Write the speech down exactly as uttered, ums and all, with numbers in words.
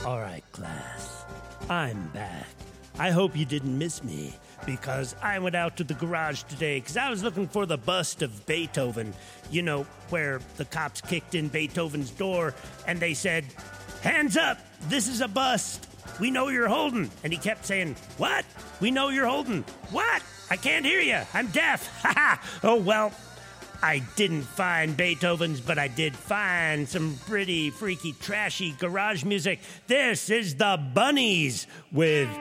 All right, class. I'm back. I hope you didn't miss me, because I went out to the garage today because I was looking for the bust of Beethoven. You know, where the cops kicked in Beethoven's door and they said, "Hands up, this is a bust. We know you're holding." And he kept saying, "What? We know you're holding. What? I can't hear you. I'm deaf." Ha ha. Oh, well, I didn't find Beethoven's, but I did find some pretty freaky, trashy garage music. This is the Bunnies with